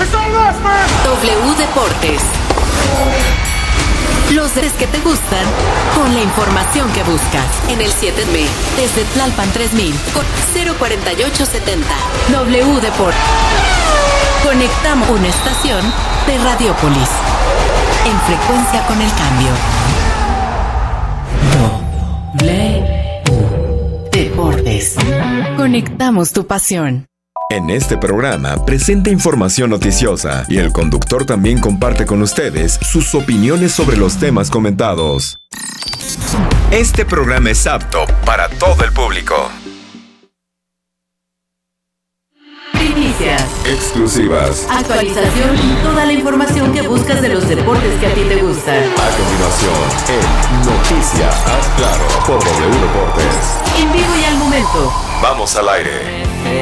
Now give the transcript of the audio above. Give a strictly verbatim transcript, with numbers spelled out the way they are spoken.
W Deportes. Los des que te gustan, con la información que buscas. En el siete M, desde Tlalpan tres mil, con cero cuarenta y ocho setenta. W Deportes. Conectamos una estación de Radiópolis. En frecuencia con el cambio. W Deportes. Conectamos tu pasión. En este programa presenta información noticiosa y el conductor también comparte con ustedes sus opiniones sobre los temas comentados. Este programa es apto para todo el público. Primicias, exclusivas, actualización y toda la información que buscas de los deportes que a ti te gustan. A continuación, en Noticias Haz Claro por W Deportes. En vivo y al momento. Vamos al aire.